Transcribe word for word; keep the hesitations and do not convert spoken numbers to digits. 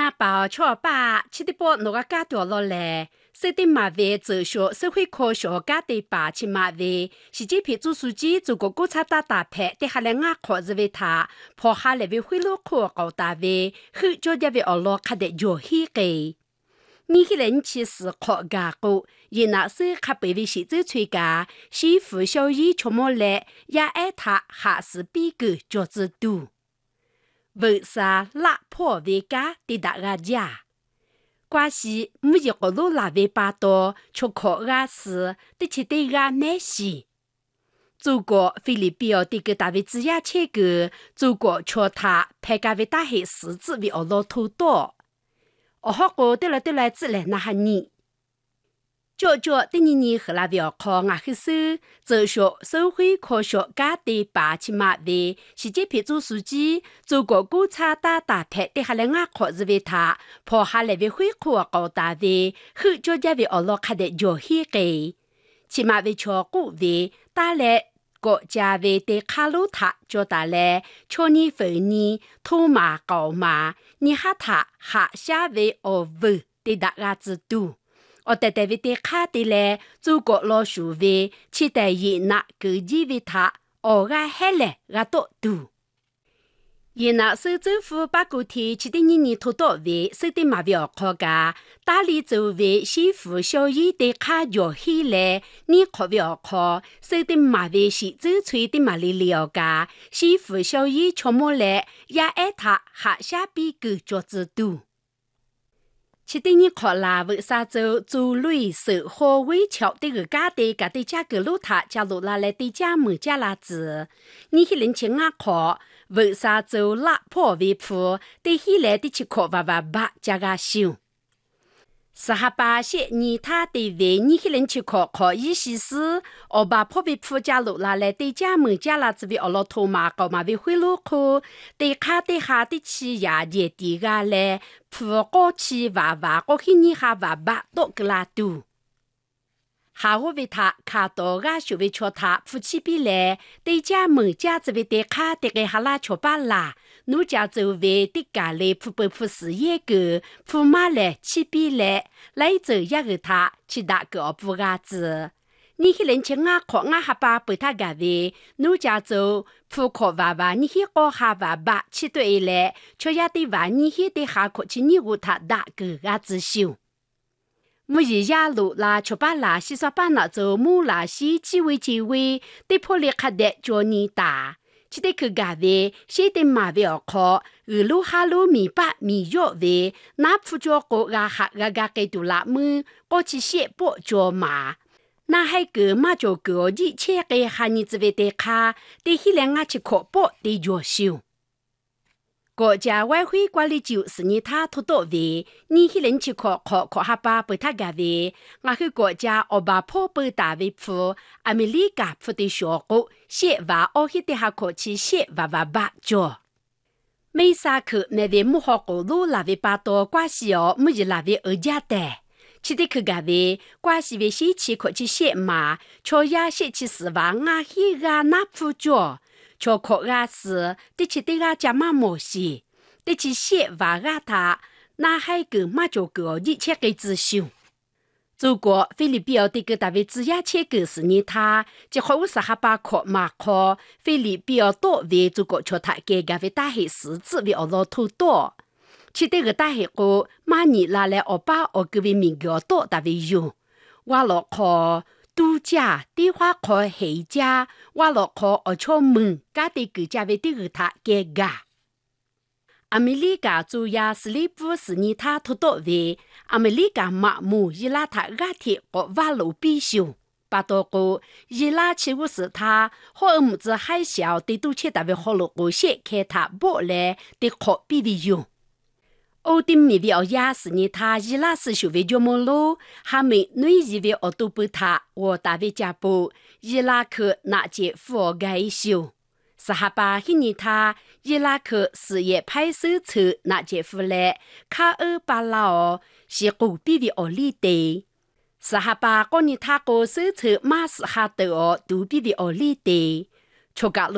那包错吧，吃的包那个家多了嘞。说的马位哲学社会科学家的吧去马位，是这批主书记做过观察大大牌的下来牙科认为他，跑下来为贿赂科高大位，后叫一位二老看的游戏个。你个人其实考家过，也那是看北位写作吹家，媳妇小姨出门来，也爱他还是比个脚子多。为啥拉破为家的大家家？关系每一个路拉为巴多，出口阿是的起对阿难西。祖国菲律宾的个大卫之亚切个，祖国却他派家为大黑狮子为俄罗土多。我好过对了对了，自然那哈你。叫叫对你你和那表考牙黑手，哲学社会科学家的八千马位，是这批主书记，做过观察大大牌的下来牙考认为他，跑下来为会考高大位，后叫家为俄罗看的游戏个，起码为超过位，带来国家为的卡路塔就带来，去年分年土马高马，你哈他下下为俄文的大家知道。我带带为的卡的嘞，祖国老鼠为期待伊那个几为他，我个海嘞个多多。伊那省政府把个天七的年年拖到位，省的马表考家，大理周围媳妇小姨的卡摇起来，你考表考，省的马为是周吹的马里了家，媳妇小姨出门来，也爱他下下比个脚子多。七对你考拉为啥走走累手好微巧的个家的家的家个路塔加路拉来的家门家拉子，你去人情啊考为啥走拉破为铺的起来的去考娃娃把加个修。十哈八些你他的为你去人去考考意思是，我把破为铺加路拉来的家门家拉子为我老头嘛搞嘛为回路口的卡的下的起呀也的个嘞。铺高起娃娃，过去你哈娃娃都个拉多。下午为他看到个学会叫他夫妻比来，对家门家这位的卡的个哈拉乔巴拉，奴家周围的家里铺不铺事业个，铺马来起比来，来走一个他去打个不嘎子。你去人情啊，考啊哈巴被他个位，奴家走铺考娃娃，你去考哈娃娃，去对来，却也得娃你去得下考去你屋他打个啊子修。每日夜路啦，却把拉西说把那走木拉西几位几位，得破裂卡的叫你打。去得去个位，写得马表考，二路哈路米八米药位，那铺叫个啊哈个个给杜拉门，过去写不叫马。那还个嘛就个一切个哈你只为的卡，得起两个去考报的优秀。国家外汇管理局是你他拖到位，你去人去考考考哈巴被他个位，我去国家欧巴破被大位铺，阿美利加铺的小国，写娃我去的下考去写娃娃八角。没啥课，那位木好过路那位巴多关系哦，每日那位二家的。去的去个位，关系为先去考去写嘛，却也写去是娃啊去个那铺角。cho khó gà sữa, để chỉ để gà chả mà mổ xì, để chỉ xế và gà thả, na hai cái mà cho cái gì chế cái资讯。如果菲律宾的个大卫只要切个是你他，就好是哈巴考马考，菲律宾多为如果叫他给个为大黑狮子为俄罗土多，其这个大黑个马尼拉来欧巴俄个为民国多大卫用，我老考。度假地花考黑家，我落考而出门，家的个家为的个他给噶。阿美利加主要是里部是你他拖到位，阿美利加马木伊拉他个铁个瓦路必修，巴多个伊拉起我是他，和母子还小的都切大为好路个些开他不来的考必为用。欧丁米为奥亚是你他伊拉是学为叫么路，还没女以为奥都不他，我大为家布伊拉克那节佛该修，是哈巴黑你他伊拉克事业派手册那节夫来，卡尔巴拉哦是古比为奥利的，是哈巴过你他个手册马斯哈德哦都比为奥利的，出家